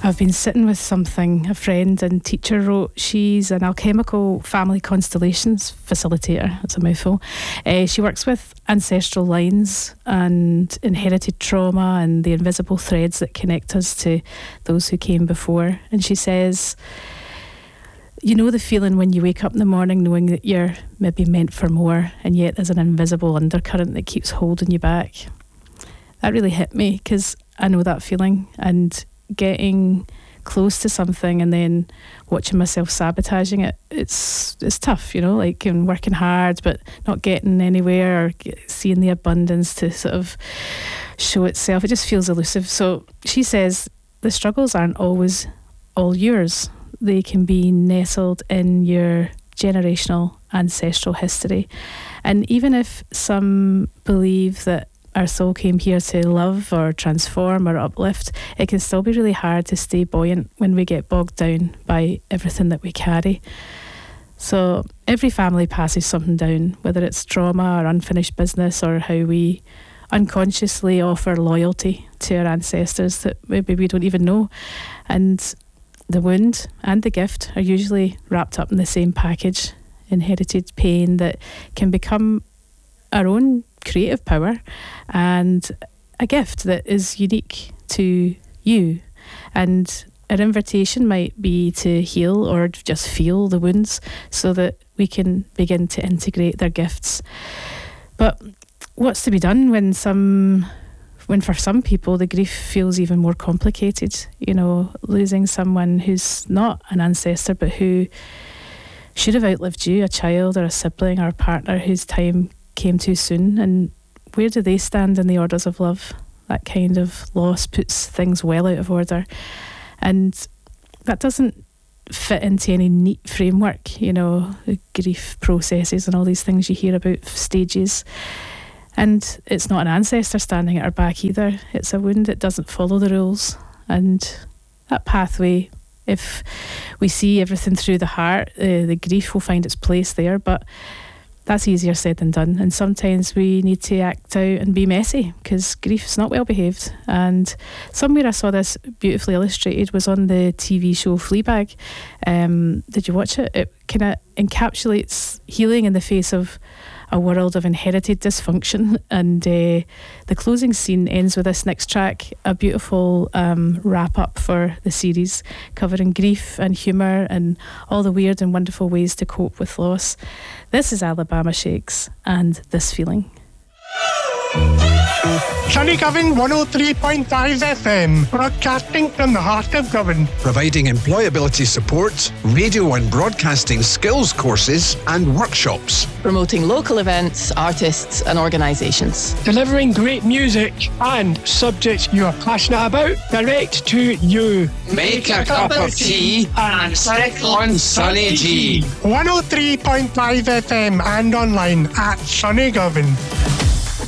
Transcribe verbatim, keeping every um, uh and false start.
I've been sitting with something a friend and teacher wrote. She's an alchemical family constellations facilitator. That's a mouthful. Uh, she works with ancestral lines and inherited trauma and the invisible threads that connect us to those who came before. And she says, you know the feeling when you wake up in the morning knowing that you're maybe meant for more, and yet there's an invisible undercurrent that keeps holding you back. That really hit me, because I know that feeling, and getting close to something and then watching myself sabotaging it, it's it's tough, you know, like and working hard but not getting anywhere, or get, seeing the abundance to sort of show itself. It just feels elusive. So she says the struggles aren't always all yours. They can be nestled in your generational ancestral history. And even if some believe that our soul came here to love or transform or uplift, it can still be really hard to stay buoyant when we get bogged down by everything that we carry. So every family passes something down, whether it's trauma or unfinished business, or how we unconsciously offer loyalty to our ancestors that maybe we don't even know. And the wound and the gift are usually wrapped up in the same package, inherited pain that can become our own creative power and a gift that is unique to you. And our invitation might be to heal or just feel the wounds so that we can begin to integrate their gifts. But what's to be done when some when for some people the grief feels even more complicated, you know, losing someone who's not an ancestor but who should have outlived you, a child or a sibling or a partner whose time came too soon. And where do they stand in the orders of love? That kind of loss puts things well out of order, and that doesn't fit into any neat framework, you know, the grief processes and all these things you hear about, stages. And it's not an ancestor standing at our back either. It's a wound that doesn't follow the rules. And that pathway, if we see everything through the heart, uh, the grief will find its place there. But that's easier said than done. And sometimes we need to act out and be messy, because grief is not well behaved. And somewhere I saw this beautifully illustrated was on the T V show Fleabag. Um, did you watch it? It kind of encapsulates healing in the face of a world of inherited dysfunction. And uh, the closing scene ends with this next track, a beautiful um, wrap up for the series, covering grief and humour and all the weird and wonderful ways to cope with loss. This is Alabama Shakes and This Feeling. Sunny Govan one oh three point five F M, broadcasting from the heart of Govan. Providing employability support, radio and broadcasting skills courses and workshops. Promoting local events, artists and organisations. Delivering great music and subjects you are passionate about direct to you. Make a cup of tea and click on Sunny G. one oh three point five F M and online at Sunny Govan.